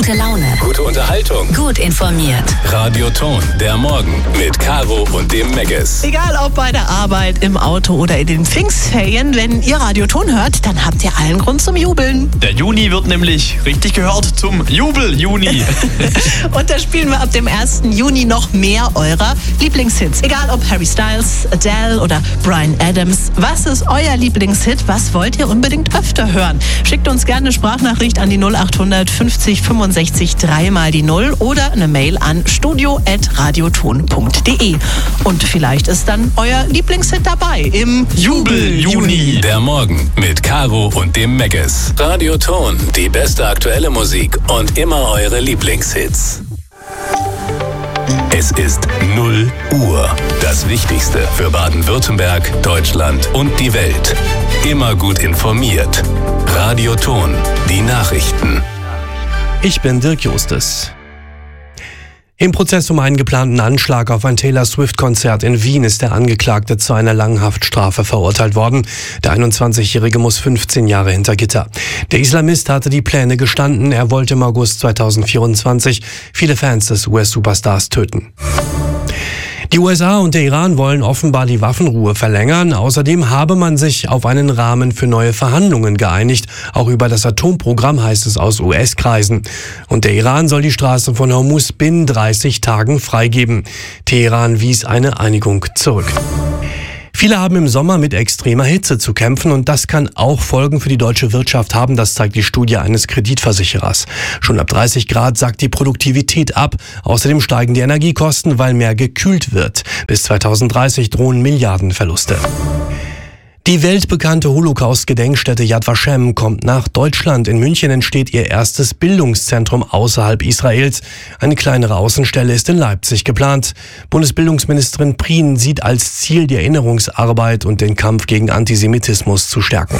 Gute Laune. Gute Unterhaltung. Gut informiert. Radio Ton, der Morgen mit Caro und dem Megges. Egal ob bei der Arbeit, im Auto oder in den Pfingstferien, wenn ihr Radio Ton hört, dann habt ihr allen Grund zum Jubeln. Der Juni wird nämlich richtig gehört zum Jubel-Juni. Und da spielen wir ab dem 1. Juni noch mehr eurer Lieblingshits. Egal ob Harry Styles, Adele oder Bryan Adams. Was ist euer Lieblingshit? Was wollt ihr unbedingt öfter hören? Schickt uns gerne eine Sprachnachricht an die 0800 50 65 3 mal die 0 oder eine Mail an studio@radioton.de. Und vielleicht ist dann euer Lieblingshit dabei im Jubel-Juni. Der Morgen mit Caro und dem Megges. Radio Ton, die beste aktuelle Musik und immer eure Lieblingshits. Es ist 0 Uhr. Das Wichtigste für Baden-Württemberg, Deutschland und die Welt. Immer gut informiert. Radio Ton, die Nachrichten. Ich bin Dirk Justus. Im Prozess um einen geplanten Anschlag auf ein Taylor Swift-Konzert in Wien ist der Angeklagte zu einer langen Haftstrafe verurteilt worden. Der 21-Jährige muss 15 Jahre hinter Gitter. Der Islamist hatte die Pläne gestanden. Er wollte im August 2024 viele Fans des US-Superstars töten. Die USA und der Iran wollen offenbar die Waffenruhe verlängern. Außerdem habe man sich auf einen Rahmen für neue Verhandlungen geeinigt. Auch über das Atomprogramm heißt es aus US-Kreisen. Und der Iran soll die Straße von Hormuz binnen 30 Tagen freigeben. Teheran wies eine Einigung zurück. Viele haben im Sommer mit extremer Hitze zu kämpfen und das kann auch Folgen für die deutsche Wirtschaft haben, das zeigt die Studie eines Kreditversicherers. Schon ab 30 Grad sackt die Produktivität ab. Außerdem steigen die Energiekosten, weil mehr gekühlt wird. Bis 2030 drohen Milliardenverluste. Die weltbekannte Holocaust-Gedenkstätte Yad Vashem kommt nach Deutschland. In München entsteht ihr erstes Bildungszentrum außerhalb Israels. Eine kleinere Außenstelle ist in Leipzig geplant. Bundesbildungsministerin Prien sieht als Ziel, die Erinnerungsarbeit und den Kampf gegen Antisemitismus zu stärken.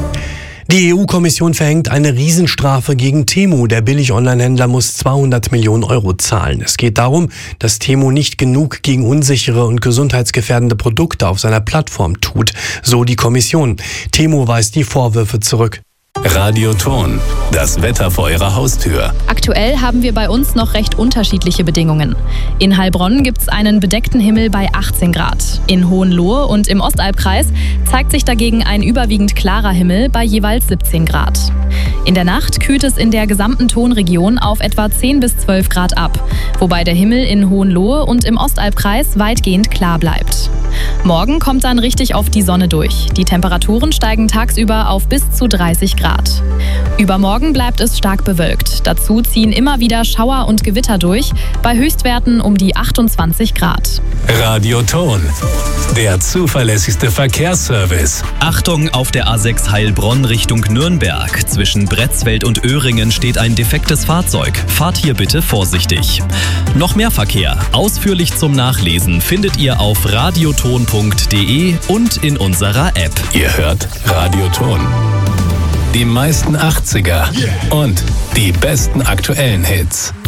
Die EU-Kommission verhängt eine Riesenstrafe gegen Temu. Der Billig-Online-Händler muss 200 Millionen Euro zahlen. Es geht darum, dass Temu nicht genug gegen unsichere und gesundheitsgefährdende Produkte auf seiner Plattform tut, so die Kommission. Temu weist die Vorwürfe zurück. Radio Ton, das Wetter vor eurer Haustür. Aktuell haben wir bei uns noch recht unterschiedliche Bedingungen. In Heilbronn gibt es einen bedeckten Himmel bei 18 Grad. In Hohenlohe und im Ostalbkreis zeigt sich dagegen ein überwiegend klarer Himmel bei jeweils 17 Grad. In der Nacht kühlt es in der gesamten Tonregion auf etwa 10 bis 12 Grad ab, wobei der Himmel in Hohenlohe und im Ostalbkreis weitgehend klar bleibt. Morgen kommt dann richtig oft die Sonne durch. Die Temperaturen steigen tagsüber auf bis zu 30 Grad. Übermorgen bleibt es stark bewölkt. Dazu ziehen immer wieder Schauer und Gewitter durch, bei Höchstwerten um die 28 Grad. Radio Ton, der zuverlässigste Verkehrsservice. Achtung, auf der A6 Heilbronn Richtung Nürnberg. Zwischen Bretzfeld und Öhringen steht ein defektes Fahrzeug. Fahrt hier bitte vorsichtig. Noch mehr Verkehr, ausführlich zum Nachlesen, findet ihr auf radioton.de und in unserer App. Ihr hört Radio Ton. Die meisten 80er und die besten aktuellen Hits.